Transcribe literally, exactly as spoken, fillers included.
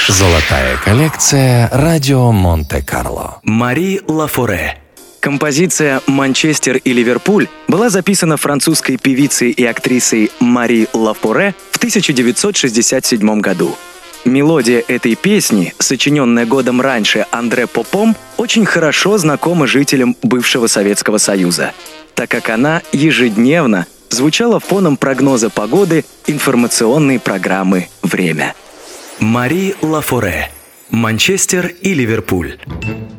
Золотая коллекция «Радио Монте-Карло». Мари Лафоре. Композиция «Манчестер и Ливерпуль» была записана французской певицей и актрисой Мари Лафоре в тысяча девятьсот шестьдесят седьмом году. Мелодия этой песни, сочиненная годом раньше Андре Попом, очень хорошо знакома жителям бывшего Советского Союза, так как она ежедневно звучала фоном прогноза погоды информационной программы «Время». Мари Лафоре. «Манчестер и Ливерпуль».